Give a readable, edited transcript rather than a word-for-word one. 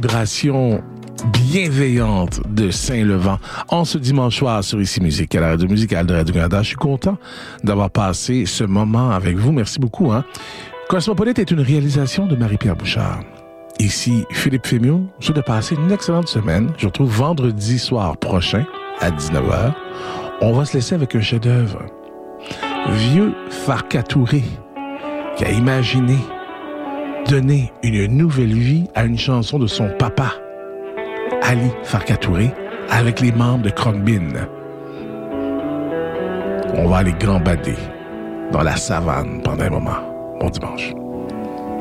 vibrations bienveillantes de Saint-Levant en ce dimanche soir sur Ici Musique à la radio musicale de Radio-Canada. Je suis content d'avoir passé ce moment avec vous. Merci beaucoup. Cosmopolite est une réalisation de Marie-Pierre Bouchard. Ici Philippe Fémieux. Je vous souhaite de passer une excellente semaine. Je vous retrouve vendredi soir prochain à 19h. On va se laisser avec un chef-d'œuvre. Vieux Farka Touré qui a imaginé donner une nouvelle vie à une chanson de son papa, Ali Farka Touré, avec les membres de Khruangbin. On va aller gambader dans la savane pendant un moment. Bon dimanche.